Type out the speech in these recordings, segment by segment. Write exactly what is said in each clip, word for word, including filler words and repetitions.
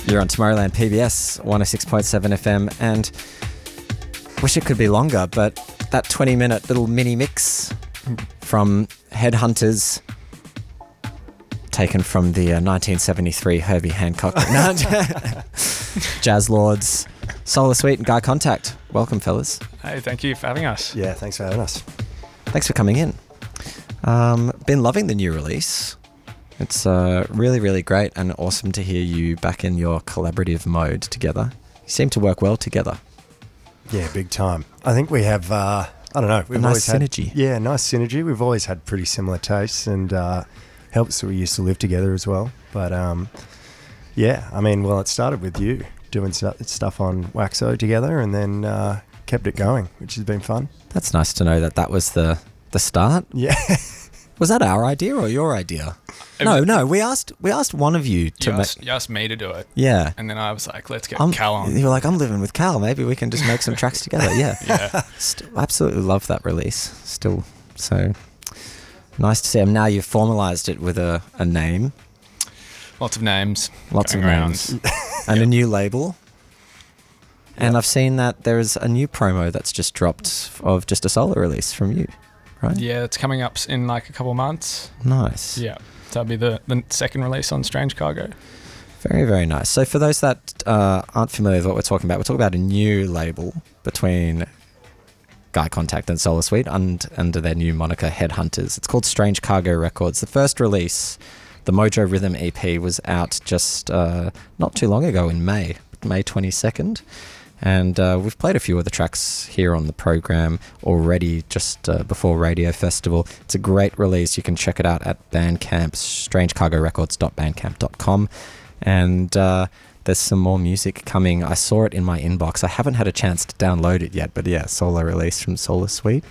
You're on Tomorrowland P B S, one oh six point seven F M, and wish it could be longer, but that twenty minute little mini mix from Headhunters, taken from the uh, nineteen seventy-three Herbie Hancock Jazz Lords, Solar Suite and Guy Contact. Welcome, fellas. Hey, thank you for having us. Yeah, thanks for having us. Thanks for coming in. Um, been loving the new release. It's uh, really, really great and awesome to hear you back in your collaborative mode together. You seem to work well together. Yeah, big time. I think we have, uh, I don't know. We've a nice always synergy. Had, yeah, nice synergy. We've always had pretty similar tastes, and uh, helps that we used to live together as well. But um, yeah, I mean, well, it started with you doing st- stuff on Waxo together, and then uh, kept it going, which has been fun. That's nice to know that that was the, the start. Yeah. Was that our idea or your idea? No, no. We asked we asked one of you to you, make. asked, you asked me to do it. Yeah. And then I was like, let's get I'm, Cal on. You were like, I'm living with Cal. Maybe we can just make some tracks together. Yeah. Yeah. Still, absolutely love that release. Still, so nice to see. And now you've formalized it with a, a name. Lots of names. Lots of going around. names. And a new label. And I've seen that there's a new promo that's just dropped of just a solo release from you, right? Yeah, it's coming up in like a couple of months. Nice. Yeah. That'll be the, the second release on Strange Cargo. Very, very nice. So for those that uh, aren't familiar with what we're talking about, we're talking about a new label between Guy Contact and Solar Suite and under their new moniker Headhunters. It's called Strange Cargo Records. The first release, the Mojo Rhythm E P, was out just uh, not too long ago in May, May twenty-second. And uh, we've played a few of the tracks here on the program already just uh, before Radio Festival. It's a great release. You can check it out at Bandcamp, strange cargo records dot bandcamp dot com. And uh, there's some more music coming. I saw it in my inbox. I haven't had a chance to download it yet, but yeah, solo release from Solar Suite.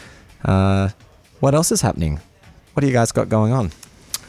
Uh, what else is happening? What do you guys got going on?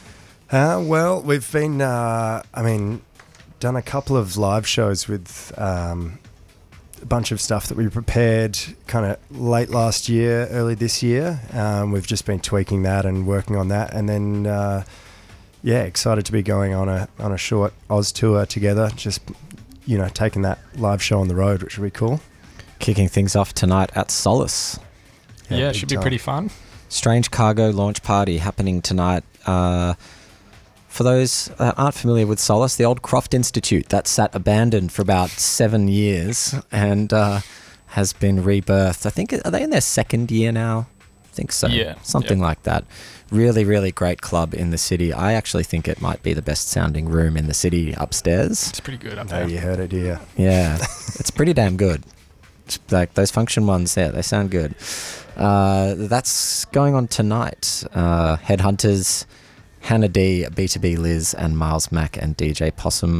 Uh, well, we've been, uh, I mean, done a couple of live shows with... Um, a bunch of stuff that we prepared kind of late last year, early this year. Um, we've just been tweaking that and working on that, and then uh, yeah, excited to be going on a on a short Oz tour together. Just you know, taking that live show on the road, which will be cool. Kicking things off tonight at Solace. Yeah, Yeah, it should big be time. pretty fun. Strange Cargo launch party happening tonight. Uh, For those that aren't familiar with Solace, the old Croft Institute that sat abandoned for about seven years and uh, has been rebirthed. I think, are they in their second year now? I think so. Yeah. Something yeah. like that. Really, really great club in the city. I actually think it might be the best sounding room in the city upstairs. It's pretty good up Oh, there. you heard it here. Yeah, it's pretty damn good. It's like those function ones there, they sound good. Uh, that's going on tonight. Uh, Headhunters, Hannah D, B two B Liz, and Miles Mack and D J Possum.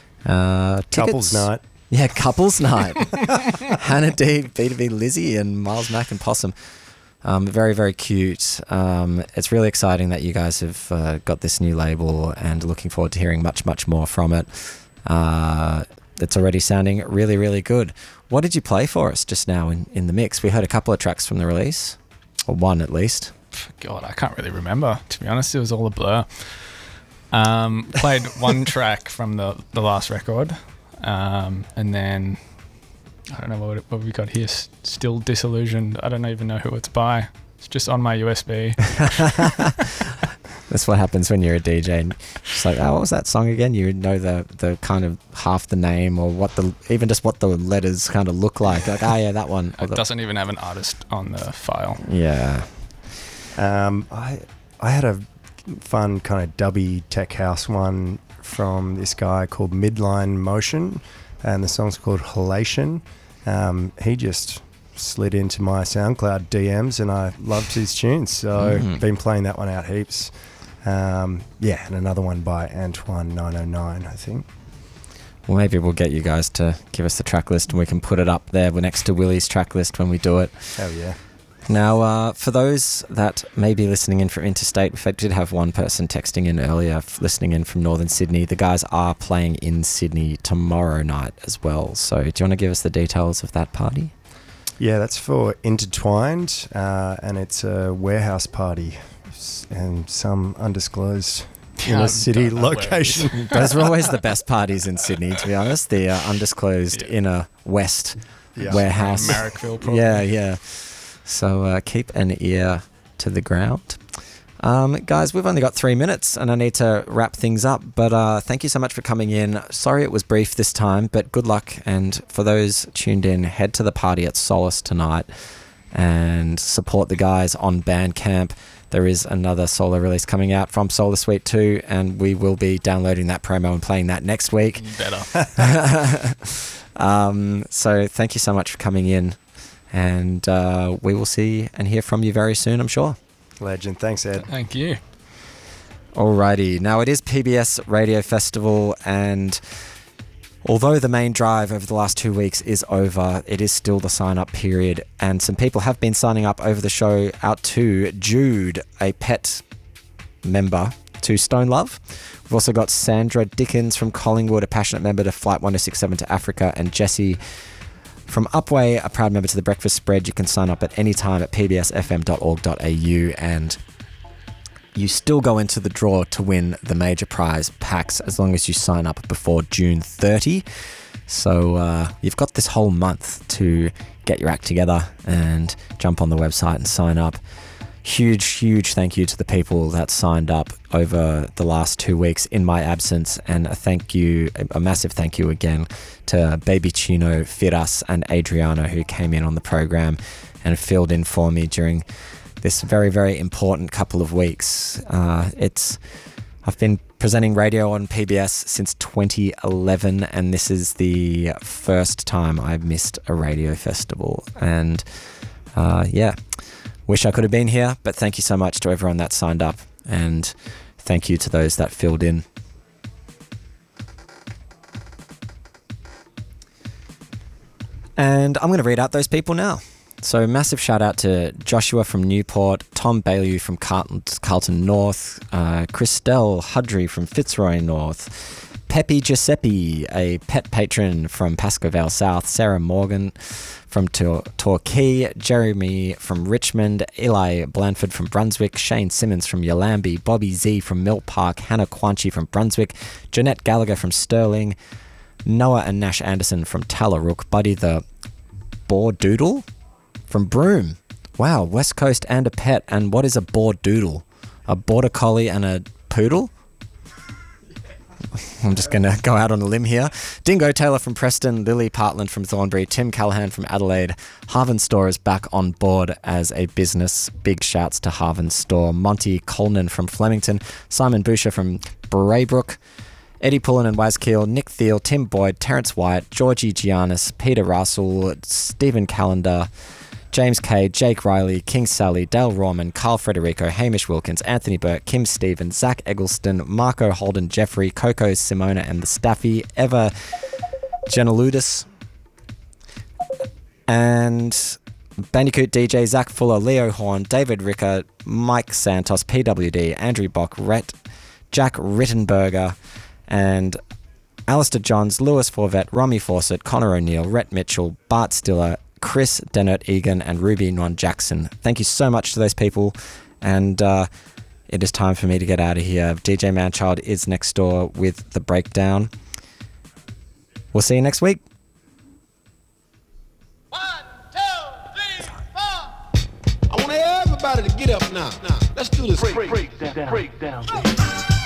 Uh, Couples tickets- night. Yeah, couples night. Hannah D, B two B Lizzie, and Miles Mack and Possum. Um, very, very cute. Um, it's really exciting that you guys have uh, got this new label and looking forward to hearing much, much more from it. Uh, it's already sounding really, really good. What did you play for us just now in, in the mix? We heard a couple of tracks from the release, or one at least. God, I can't really remember. To be honest, it was all a blur. Um, played one track from the, the last record, um, and then I don't know what, what we got here. S- Still Disillusioned. I don't even know who it's by. It's just on my U S B. That's what happens when you're a D J. And it's like, oh, what was that song again? You know the the kind of half the name or what the even just what the letters kind of look like. Like, oh yeah, that one. Or It the- doesn't even have an artist on the file. yeah. Um, I I had a fun kind of dubby tech house one from this guy called Midline Motion, and the song's called Halation. Um, he just slid into my SoundCloud D Ms, and I loved his tunes, so Mhm. been playing that one out heaps. Um, yeah, and another one by Antoine nine oh nine, I think. Well, maybe we'll get you guys to give us the track list and we can put it up there next to Willie's track list when we do it. Oh yeah. Now, uh, for those that may be listening in from interstate, we did have one person texting in earlier, f- listening in from northern Sydney. The guys are playing in Sydney tomorrow night as well. So do you want to give us the details of that party? Yeah, that's for Intertwined, uh, and it's a warehouse party s- and some undisclosed in I a city don't know where it location. Those are always the best parties in Sydney, to be honest. The uh, undisclosed Yeah. inner west Yeah. warehouse. Marrickville, probably. Yeah, yeah. So uh, keep an ear to the ground. Um, guys, we've only got three minutes and I need to wrap things up. But uh, thank you so much for coming in. Sorry it was brief this time, but good luck. And for those tuned in, head to the party at Solace tonight and support the guys on Bandcamp. There is another solo release coming out from Solar Suite two, and we will be downloading that promo and playing that next week. Better. um, so thank you so much for coming in, and uh, we will see and hear from you very soon, I'm sure. Legend. Thanks, Ed. Thank you. Alrighty, now it is P B S Radio Festival, and although the main drive over the last two weeks is over, it is still the sign-up period, and some people have been signing up over the show out to Jude, a pet member to Stone Love. We've also got Sandra Dickens from Collingwood, a passionate member to Flight one oh six seven to Africa, and Jesse from Upway, a proud member to the Breakfast Spread. You can sign up at any time at p b s f m dot org dot a u, and you still go into the draw to win the major prize packs as long as you sign up before June thirtieth. So uh, you've got this whole month to get your act together and jump on the website and sign up. Huge, huge thank you to the people that signed up over the last two weeks in my absence, and a thank you, a massive thank you again to Baby Chino, Firas and Adriano, who came in on the program and filled in for me during this very, very important couple of weeks. Uh, it's I've been presenting radio on P B S since twenty eleven, and this is the first time I've missed a radio festival. And uh, yeah, wish I could have been here, but thank you so much to everyone that signed up, and thank you to those that filled in. And I'm going to read out those people now. So massive shout out to Joshua from Newport, Tom Bailey from Carlton, Carlton North, uh, Christelle Hudry from Fitzroy North, Pepe Giuseppe, a pet patron from Pascoe Vale South, Sarah Morgan from Tor- Torquay, Jeremy from Richmond, Eli Blanford from Brunswick, Shane Simmons from Yallambee, Bobby Z from Mill Park, Hannah Quanchi from Brunswick, Jeanette Gallagher from Stirling, Noah and Nash Anderson from Tallarook, Buddy the Boar-Doodle from Broome. Wow, West Coast and a pet. And what is a Boar-Doodle? A border collie and a poodle? I'm just going to go out on a limb here. Dingo Taylor from Preston, Lily Partland from Thornbury, Tim Callahan from Adelaide. Harvin Store is back on board as a business. Big shouts to Harvin Store. Monty Colnan from Flemington, Simon Boucher from Braybrook, Eddie Pullen and Wazkeel, Nick Thiel, Tim Boyd, Terence White, Georgie Giannis, Peter Russell, Stephen Callender, James Kay, Jake Riley, King Sally, Dale Rawman, Carl Frederico, Hamish Wilkins, Anthony Burke, Kim Stevens, Zach Eggleston, Marco Holden, Jeffrey, Coco, Simona and the Staffy, Eva Geneludis, and Bandicoot D J, Zach Fuller, Leo Horn, David Ricker, Mike Santos, P W D, Andrew Bock, Rhett, Jack Rittenberger, and Alistair Johns, Lewis Forvet, Romy Fawcett, Connor O'Neill, Rhett Mitchell, Bart Stiller, Chris Dennert Egan, and Ruby Nwan Jackson. Thank you so much to those people, and uh, it is time for me to get out of here. D J Manchild is next door with The Breakdown. We'll see you next week. One, two, three, four. I want everybody to get up now. Now, let's do this. Break, break, down, break down.